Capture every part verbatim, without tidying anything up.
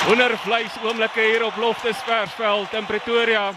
Hoendervleis oomblikke hier op Loftusversveld in Pretoria.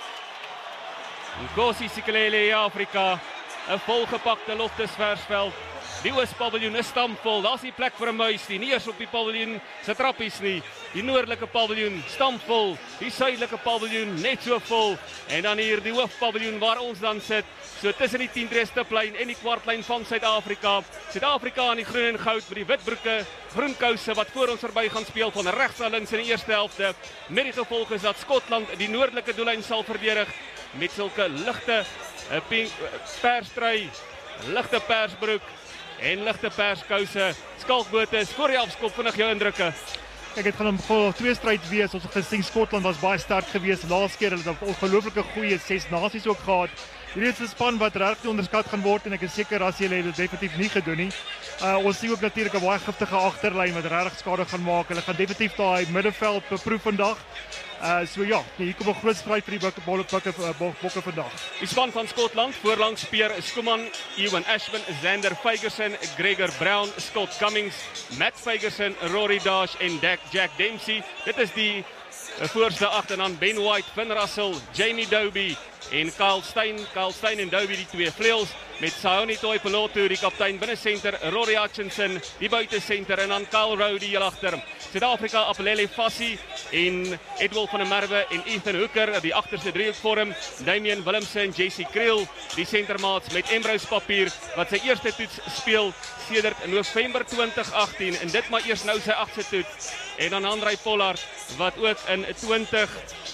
Nkosi Sikelel' Afrika, 'n volgepakte Loftusversveld. Die Oos-paviljoen is stampvol, daar's nie plek vir 'n muis nie, nie eers op die paviljoen se trappies nie. Die noordelike paviljoen stampvol, die suidelike paviljoen net so vol, en dan hier die hoofpaviljoen waar ons dan sit, so tussen die tientree stiplyn en die kwartlyn van Suid-Afrika. Suid-Afrika in die groen en goud met die wit broeke, groen kouse wat voor ons verby gaan speel van regs na links in die eerste helfte. Met die gevolg is dat Skotland die noordelike doellyn sal verdedig met sulke ligte uh, pink uh, perstrui, ligte persbroek en ligte perskouse. Skalkbote is voor die afskop, vinnig jou indrukke. Kijk, het gaan een twee strijd wees. Ons het gesien, Skotland was baie sterk geweest. Laatste keer het hulle 'n ongelooflike goeie ses nasies ook gehad. Hierdie is 'n span wat regtig onderskat gaan word en ek is seker as julle dit definitief nie gedoen nie. Uh, ons sien ook natuurlik 'n baie giftige agterlyn wat regtig skade gaan maak. Hulle gaan definitief daai middenveld beproef vandag. Uh, so ja, hier kom 'n groot stryd vir die bokke bokke bokke vandag. Die span van Skotland, voorlangs Pierre Schoeman, Ewan Ashman, Zander Fagerson, Gregor Brown, Scott Cummings, Matt Fagerson, Rory Dash en Jack Dempsey. Dit is die voorste agt en dan Ben White, Finn Russell, Jamie Doby en Kyle Steyn, Kyle Steyn en Doby die twee vleuels met Saoni Toipelotu die kaptein binne senter, Rory Hutchinson die buite senter en dan Kyle Rowe die heel agter. Suid-Afrika Apelele Fassie en Edwil van der Merwe en Ethan Hooker die agterste driehoek vorm, Damian Willemse en Jesse Creel die sentermaats met Embrose Papier wat sy eerste toets speel sedert November twintig agtien en dit maar eers nou sy agste toets. En dan Andrei Pollard wat ook in twintig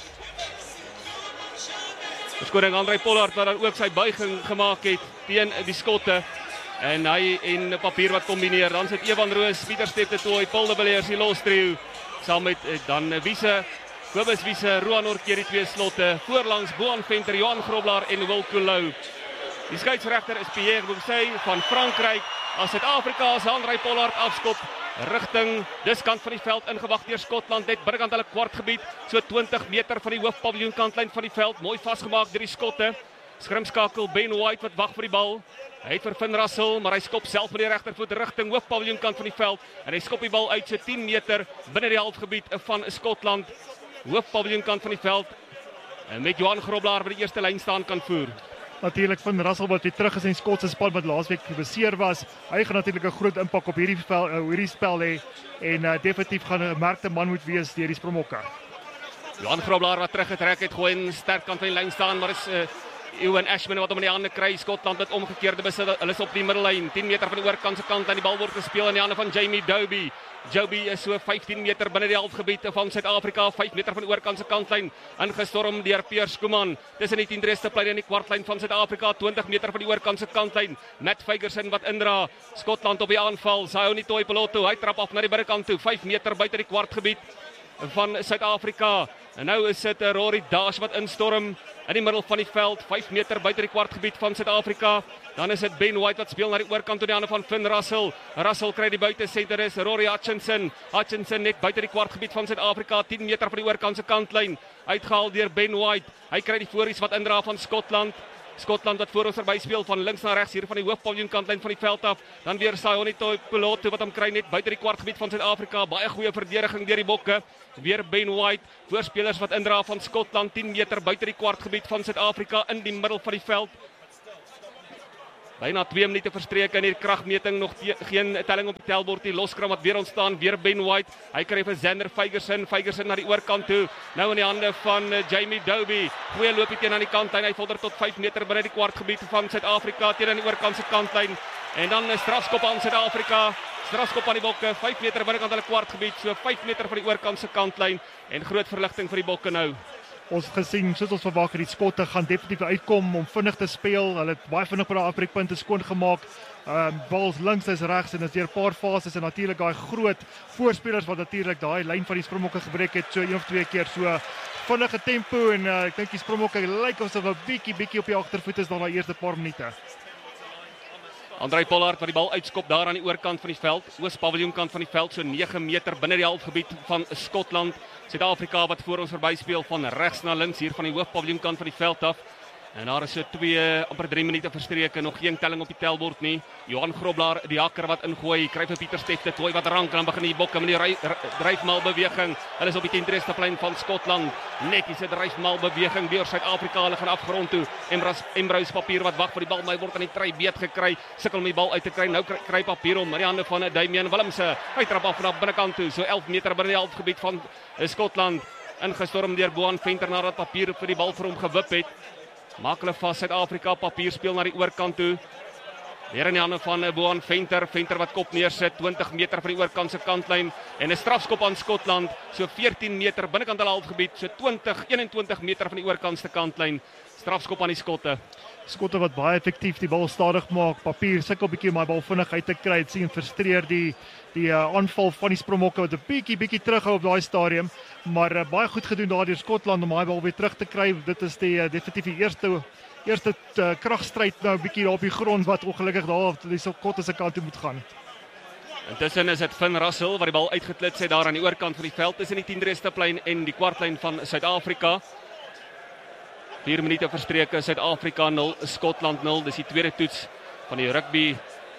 Verskoning Andrei Pollard wat dan ook sy buiging gemaak het teen die Skotte. En hy en Papier wat kombineer. Dan sit Evan Roos, Pieter Step de Tooy, Paul de Villiers, die los trio. Saam met dan Wiese, Kobus Wiese, Roan Orkeer die twee slotte. Voorlangs Boan Venter, Johan Groblaar en Wil Coulou. Die skeieregter is Pierre Boussey van Frankryk. As Suid-Afrika se Andrei Pollard afskop rigting diskant van die veld ingewag deur Skotland net binnekant hulle kwartgebied, so twintig meter van die hoofpaviljoenkantlyn van die veld, mooi vasgemaak deur die Skotte. Skrimskakel Ben White wat wag vir die bal. Hy het vir Finn Russell, maar hy skop self met die regtervoet rigting hoofpaviljoenkant van die veld en hy skop die bal uit so tien meter binne die halfgebied van Skotland. Hoofpaviljoenkant van die veld en met Johan Groblaar wat die eerste lyn staan kan voer. Natuurlik van Russell wat weer terug is in Skotse span wat laasweek gebeseer was. Hy gaan natuurlik 'n groot impak op hierdie spel, uh, hierdie spel hê en uh, definitief gaan 'n merkte man moet wees deur die Springbokke. Johan Groblaar wat teruggetrek het, gooi in sterk kant van die lyn staan, maar is uh, Ewan Ashman wat hom in die hande kry. Skotland het omgekeerde besit. Hulle is op die middellyn, tien meter van die oorkant se kant en die bal word gespeel in die hande van Jamie Doby. Joby is so vyftien meter binne die halfgebied van Suid-Afrika, vyf meter van die oorkant se kantlyn, ingestorm deur Pierre Schoeman. Tussen die tientree stiplyn en die kwartlyn van Suid-Afrika, twintig meter van die oorkant se kantlyn. Matt Fagerson wat indra. Skotland op die aanval. Saoni Toipelotu, hy trap af na die binnekant toe, vyf meter buite die kwartgebied van Suid-Afrika. En nou is dit Rory Dash wat instorm in die middel van die veld, vyf meter buite die kwartgebied van Suid-Afrika. Dan is dit Ben White wat speel na die oorkant toe die hande van Finn Russell. Russell kry die buite senter is Rory Hutchinson. Hutchinson net buite die kwartgebied van Suid-Afrika, tien meter van die oorkant se kantlyn. Uitgehaal deur Ben White. Hy kry die voorries wat indra van Skotland. Skotland wat voor ons verby speel van links na regs hier van die hoofpaviljoenkantlyn van die veld af. Dan weer Saoni Toipelotu wat hom kry net buite die kwartgebied van Suid-Afrika. Baie goeie verdediging deur die bokke. Weer Ben White, voorspelers wat indra van Skotland, tien meter buite die kwartgebied van Suid-Afrika in die middel van die veld. Byna twee minute verstreek in hierdie kragmeting, nog geen telling op die tellbord, die loskram wat weer ontstaan, weer Ben White. Hy kry vir Zander Fagerson, Fagerson na die oorkant toe. Nou in die hande van uh, Jamie Doby. Goeie loopie teen aan die kantlyn. Hy vorder tot vyf meter binne die kwartgebied van Suid-Afrika teen aan die oorkant se kantlyn. En dan 'n strafskop aan Suid-Afrika. Strafskop aan die bokke, vyf meter binnekant hulle kwartgebied, so vyf meter van die oorkant se kantlyn en groot verligting vir die bokke nou. Ons het gesien, soos ons verwag het, die Skotte gaan definitief uitkom om vinnig te speel. Hulle het baie vinnig by die afbreekpunte skoon gemaak. Um, bals links is regs en is deur 'n paar fases en natuurlik daai groot voorspelers wat natuurlik daai lyn van die Springbokke gebreek het so een of twee keer. So vinnige tempo en uh, ek dink die Springbokke lyk asof 'n bietjie bietjie op die agtervoet is dan daai eerste paar minute. Andrei Pollard wat die bal uitskop daar aan die oorkant van die veld, Oos-paviljoenkant van die veld, so nege meter binne die halfgebied van Skotland. Suid-Afrika wat voor ons verby speel van regs na links hier van die hoofpaviljoenkant van die veld af. En daar is so twee, amper drie minute verstreke, nog geen telling op die tellbord nie. Johan Groblaar, die hakker wat ingooi, kry vir Pieter Steff, dit gooi wat rank, en dan begin die bokke met die dryfmalbeweging. Hulle is op die tentresteplein van Skotland. Netjies 'n dryfmalbeweging deur Suid-Afrika, hulle gaan afgrond toe. Embrose Papier wat wag vir die bal, maar hy word aan die try beet gekry, sukkel om die bal uit te kry. Nou kry, kry Papier om in die hande van Damian Willemse. Hy trap af vanaf binnekant toe, so elf meter binne die halfgebied van Skotland. Ingestorm deur Boan Venter nadat Papier vir die bal vir hom gewip het. Maak hulle vas Suid-Afrika, Papier speel na die oorkant toe. Weer in die hande van Boan Venter, Venter wat kop neersit, twintig meter van die oorkant se kantlyn en 'n strafskop aan Skotland, so veertien meter binnekant hulle halfgebied, so twintig, eenentwintig meter van die oorkant se kantlyn. Strafskop aan die Skotte. Skotte wat baie effektief die bal stadig maak. Papier sukkel bietjie om my bal vinnig uit te kry. Dit sien frustreer die die uh, aanval van die Springbokke wat 'n bietjie bietjie terughou op daai stadium, maar uh, baie goed gedoen daar deur Skotland om daai bal weer terug te kry. Dit is die uh, definitief die eerste eerste uh, kragstryd nou bietjie daar op die grond wat ongelukkig daar op die Skotte se kant toe moet gaan. Intussen is dit Finn Russell wat die bal uitgeklits het daar aan die oorkant van die veld tussen die tienresteplein en die kwartlyn van Suid-Afrika. vier minute verstreke, Suid-Afrika nul, Skotland nul. Dis die tweede toets van die rugby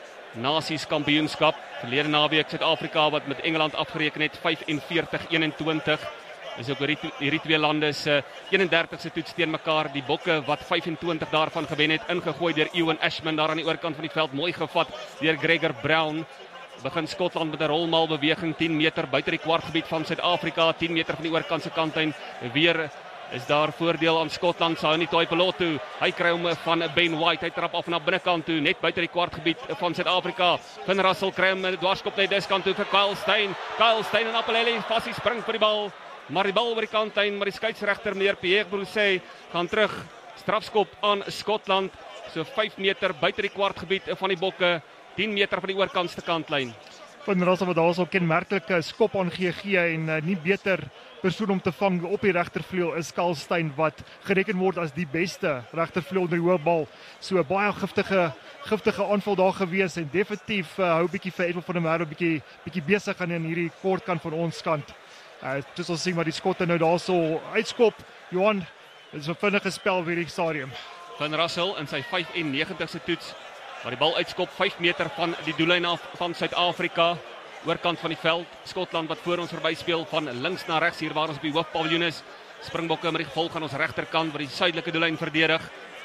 Nasies kampioenskap. Verlede naweek Suid-Afrika wat met Engeland afgereken het, vyfenveertig eenentwintig. Dis ook hierdie, hierdie twee lande se eenendertigste toets teen mekaar. Die Bokke wat vyfentwintig daarvan gewen het, ingegooi deur Ewan Ashman daar aan die oorkant van die veld, mooi gevat deur Gregor Brown. Begin Skotland met 'n rolmalbeweging tien meter buite die kwartgebied van Suid-Afrika, tien meter van die oorkant se kantlyn. Weer is daar voordeel aan Skotland, sou nie Toy Pelot toe. Hy kry hom van Ben White, hy trap af na binnekant toe, net buite die kwartgebied van Suid-Afrika. Van Russell kry hom 'n dwarskop net diskant toe vir Kyle Steyn. Kyle Steyn en Appelelli vasie spring vir die bal, maar die bal oor die kantlyn, maar die skeieregter meneer Pierre Broussais gaan terug. Strafskop aan Skotland, so vyf meter buite die kwartgebied van die Bokke, tien meter van die oorkantste kantlyn. Van Russell wat daar so 'n kenmerklike skop aan gee gee en uh, nie beter persoon om te vang op die regtervleuel is Kyle Steyn wat gereken word as die beste regtervleuel onder die hoë bal. So baie giftige giftige aanval daar gewees en definitief uh, hou bietjie vir Edward van der Merwe bietjie bietjie besig aan in hierdie kortkant van ons kant. Uh, dis ons sien maar die Skotte nou daarso uitskop. Johan, dit is 'n vinnige spel vir die stadium. Van Russell in sy vyfennegentigste toets waar die bal uitskop vyf meter van die doellyn af van Suid-Afrika. Oorkant van die veld, Skotland wat voor ons verby speel van links na regs hier waar ons op die hoofpaviljoen is. Springbokke met die gevolg aan ons regterkant wat die suidelike doellyn verdedig.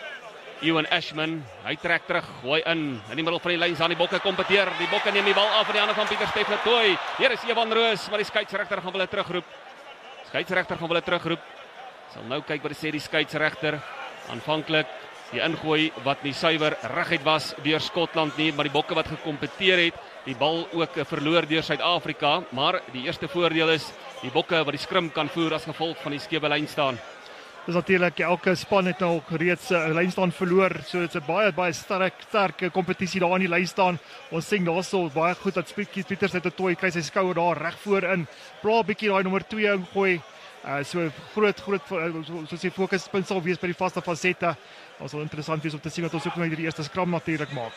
Ewan Ashman, hy trek terug, gooi in in die middel van die lyn, aan die Bokke kompeteer. Die Bokke neem die bal af in die hande van Pieter Steff Letoy. Hier is Evan Roos, maar die skeieregter gaan hulle terugroep. Skeieregter gaan hulle terugroep. Sal nou kyk wat sê die skeieregter. Aanvanklik die ingooi wat nie suiwer reguit was deur Skotland nie, maar die Bokke wat gekompeteer het, die bal ook verloor deur Suid-Afrika, maar die eerste voordeel is die Bokke wat die skrim kan voer as gevolg van die skewe lyn staan. Dis natuurlik elke span het nou reeds 'n uh, lyn staan verloor, so dit's 'n baie baie sterk sterk kompetisie daar aan die lyn staan. Ons sien daarso baie goed dat Spietjie Pieters uit 'n tooi kry sy skouer daar reg voor-in. Bra bietjie daai nommer twee ingooi. Uh, so groot groot uh, soos die fokuspunt sal wees by die vaste fasette. Ons sal interessant wees om te sien wat ons ook nou hierdie eerste skram natuurlik maak.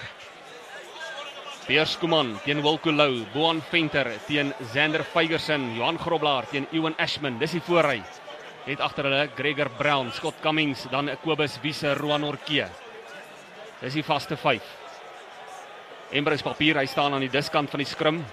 Piers Kuman teen Wilco Lou, Boan Venter teen Xander Fygerson, Johan Groblaar teen Ewan Ashman. Dis die voorry. Net agter hulle Gregor Brown, Scott Cummings, dan Kobus Wiese, Roan Orkee. Dis die vaste vyf. Embrose Papier, hy staan aan die diskant van die skrim.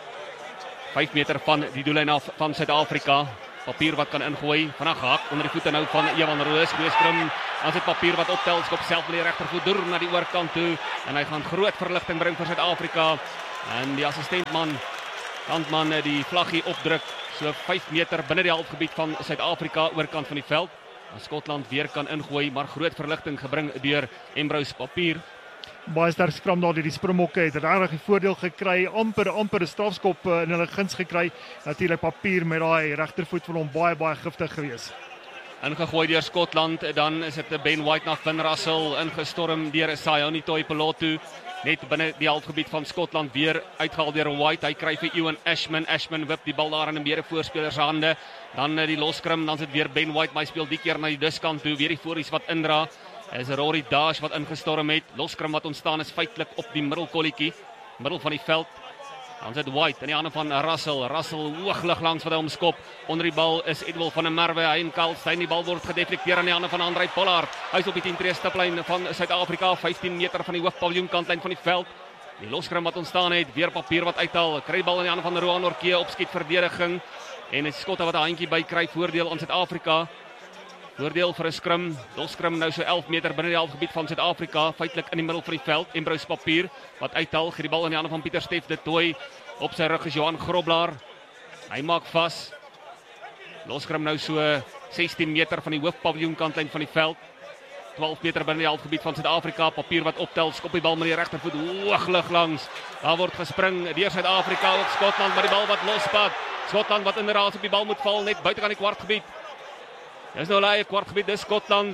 vyf meter van die doellyn af van Suid-Afrika. Papier wat kan ingooi, vanaf gehak onder die voete nou van Evan Roos, goeie skrim. Dan sit Papier wat optel, skop self met die regtervoet deur na die oorkant toe en hy gaan groot verligting bring vir Suid-Afrika. En die assistentman, kantman die vlaggie opdruk, so vyf meter binne die halfgebied van Suid-Afrika oorkant van die veld. En Skotland weer kan ingooi, maar groot verligting gebring deur Embrose Papier. Baie sterk skram daar deur die Springbokke het regtig die voordeel gekry, amper amper 'n strafskop uh, in hulle guns gekry. Natuurlik Papier met daai regtervoet van hom baie baie giftig gewees. Ingegooi deur Skotland, dan is dit Ben White na Finn Russell, ingestorm deur Sione Toy Pelot toe, net binne die halfgebied van Skotland weer uitgehaal deur White. Hy kry vir Ewan Ashman, Ashman wip die bal daar in 'n medevoorspeler se hande. Dan die loskrim, dan sit weer Ben White, maar hy speel die keer na die diskant toe, weer die voorries wat indra. Is Rory Dash wat ingestorm het. Loskrim wat ontstaan is feitelik op die middelkolletjie, middel van die veld. Dan sit White in die hande van Russell. Russell hooglig langs wat hy omskop. Onder die bal is Edwil van der Merwe. Hy en Kyle Steyn, die bal word gedeflekteer in die hande van Andrei Pollard. Hy is op die tien tree stiplyn van Suid-Afrika, vyftien meter van die hoofpaviljoenkantlyn van die veld. Die loskrim wat ontstaan het, weer Papier wat uithaal. Kry die bal in die hande van Roan Orkee, opskiet verdediging. En 'n skotte wat 'n handjie by kry, voordeel aan Suid-Afrika. Voordeel vir 'n skrim. Loskrim nou so elf meter binne die halfgebied van Suid-Afrika, feitelik in die middel van die veld. Embrose Papier wat uithaal, gee die bal in die hande van Pieter Steff de Tooy. Op sy rug is Johan Groblaar. Hy maak vas. Loskrim nou so sestien meter van die hoofpaviljoenkantlyn van die veld. twaalf meter binne die halfgebied van Suid-Afrika. Papier wat optel, skop die bal met die regtervoet hooglig langs. Daar word gespring deur Suid-Afrika, ook Skotland, maar die bal wat lospad. Skotland wat inderdaad op die bal moet val, net buite aan die kwartgebied. Dis nou laai kwartgebied, dis Skotland.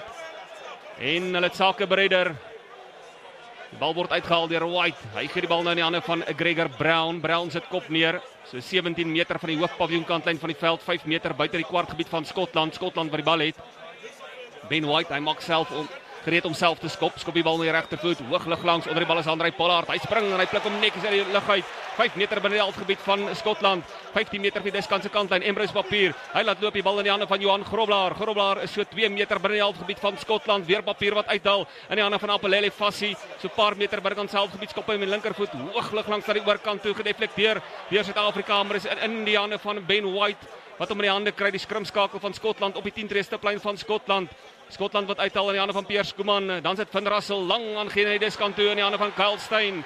En hulle het sakebereder. Die bal word uitgehaal deur White. Hy gee die bal nou in die hande van Gregor Brown. Brown sit kop neer. So sewentien meter van die hoofpaviljoenkantlyn van die veld, vyf meter buite die kwartgebied van Skotland. Skotland wat die bal het. Ben White, hy maak self om gereed om self te skop. Skop die bal met die regtervoet, hooglig langs. Onder die bal is Andrei Pollard. Hy spring en hy pluk hom netjies uit die lug uit. vyf meter binne die halfgebied van Skotland. vyftien meter vir die diskantse kantlyn. Embrose Papier. Hy laat loop die bal in die hande van Johan Groblaar. Groblaar is so twee meter binne die halfgebied van Skotland. Weer Papier wat uithaal in die hande van Apelele Fassie. So 'n paar meter binne kan selfgebied skop hy met die linkervoet hooglig langs na die oorkant toe gedeflekteer. Weer Suid-Afrika, maar is in, in die hande van Ben White wat hom in die hande kry, die skrimskakel van Skotland op die tien tree stiplyn van Skotland. Skotland wat uithaal in die hande van Piers Koeman. Dan sit Van Russell lang aan geen in die diskant toe in die hande van Kyle Steyn.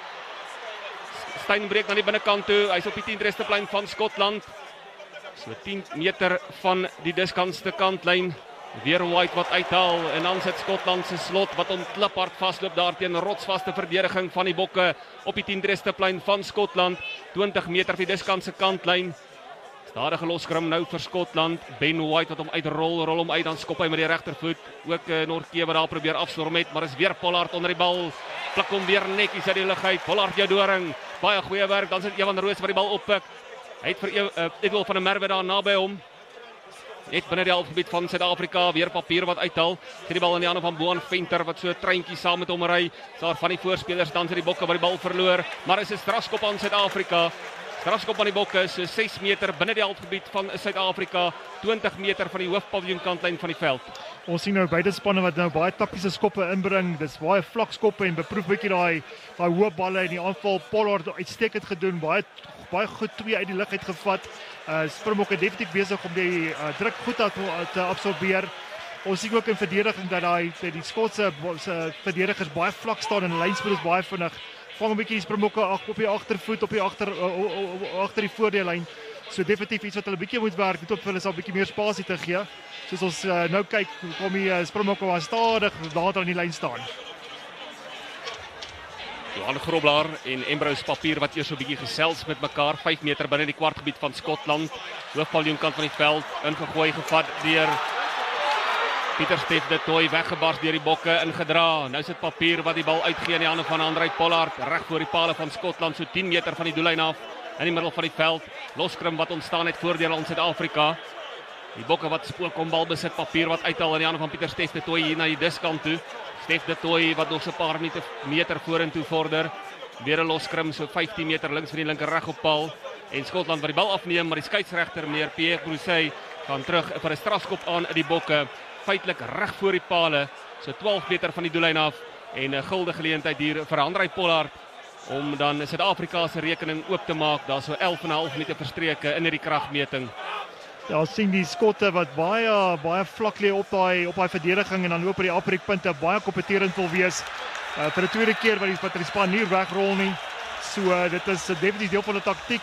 Steyn breek na die binnekant toe. Hy's op die tien tree stiplyn van Skotland. So tien meter van die diskantste kantlyn. Weer White wat uithaal en dan sit Skotland se slot wat om kliphard vasloop daar teen rotsvaste verdediging van die Bokke op die tien tree stiplyn van Skotland. twintig meter vir die diskantse kantlyn. Stadige loskrim nou vir Skotland. Ben White wat hom uitrol, rol hom uit, dan skop hy met die regtervoet. Ook uh, Norkee wat daar probeer afstorm het, maar is weer Pollard onder die bal. Pluk hom weer netjies uit die lug uit. Pollard jou doring. Baie goeie werk. Dan sit Evan Roos wat die bal oppik. Hy het vir uh, Edwil van der Merwe daar naby hom. Net binne die halfgebied van Suid-Afrika, weer Papier wat uithaal. Gee die bal in die hande van Boan Venter wat so 'n treintjie saam met hom ry. Daar van die voorspelers dan sit die Bokke wat die bal verloor, maar is 'n strafskop aan Suid-Afrika. Strafskop aan die Bokke, so ses meter binne die halfgebied van Suid-Afrika, twintig meter van die hoofpaviljoenkantlyn van die veld. Ons sien nou beide spanne wat nou baie taktiese skoppe inbring. Dis baie vlak skoppe en beproef bietjie daai daai hoë balle in die aanval. Pollard uitstekend gedoen, baie baie goed twee uit die lug uit gevat. Uh Springbokke definitief besig om die uh, druk goed te, te absorbeer. Ons sien ook in verdediging dat daai die Skotse se verdedigers baie vlak staan en lynspel is baie vinnig. Vang 'n bietjie die Springbokke op die agtervoet, op die agter uh, agter die voordeellyn. So definitief iets wat hulle bietjie moet werk, net op vir hulle sal bietjie meer spasie te gee. Soos ons uh, nou kyk, kom die uh, Springbokke waar stadig later aan die lyn staan. Johan Groblaar en Embrose Papier wat eers so 'n bietjie gesels met mekaar, vyf meter binne die kwartgebied van Skotland. Hoofpaviljoenkant van die veld, ingegooi gevat deur Pieter Steff de Tooy, weggebars deur die Bokke, ingedra. Nou sit Papier wat die bal uitgee in die hande van Andrei Pollard, reg voor die pale van Skotland, so tien meter van die doellyn af, in die middel van die veld. Loskrim wat ontstaan het voordeel aan Suid-Afrika. Die Bokke wat spook om bal besit, Papier wat uithaal in die hande van Pieter Steff de Tooy hier na die diskant toe. Steff de Tooy wat nog so 'n paar meter, meter vorentoe vorder. Weer 'n loskrim so vyftien meter links van die linker reg op paal. En Skotland wat die bal afneem, maar die skeieregter meneer Pierre Broussey gaan terug vir 'n strafskop aan die Bokke. Feitelik reg voor die pale, so twaalf meter van die doellyn af. En 'n guldige geleentheid hier vir Andrei Pollard om dan Suid-Afrika se rekening oop te maak. Daar so elf en 'n half minute verstreke in hierdie kragmeting. Ja, ons sien die skotte wat baie baie vlak lê op daai op daai verdediging en dan loop by die afbreekpunte baie kompeterend wil wees. Uh, vir die tweede keer wat die wat die span nie wegrol nie. So uh, dit is uh, definitief deel van die taktiek.